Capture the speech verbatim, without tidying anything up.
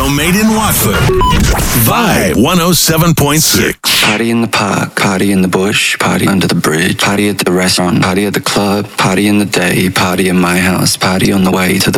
made in Watford. Vibe one oh seven point six. Party in the park, party in the bush, party under the bridge, party at the restaurant, party at the club, party in the day, party in my house, party on the way to the